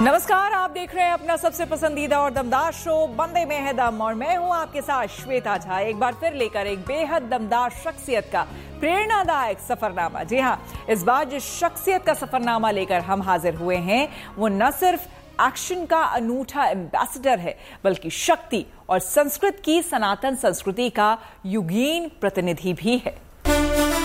नमस्कार, आप देख रहे हैं अपना सबसे पसंदीदा और दमदार शो बंदे में है दम और मैं हूं आपके साथ श्वेता झा, एक बार फिर लेकर एक बेहद दमदार शख्सियत का प्रेरणादायक सफरनामा। जी हां, इस बार जिस शख्सियत का सफरनामा लेकर हम हाजिर हुए हैं वो न सिर्फ एक्शन का अनूठा एम्बेसडर है बल्कि शक्ति और संस्कृत की सनातन संस्कृति का युगीन प्रतिनिधि भी है।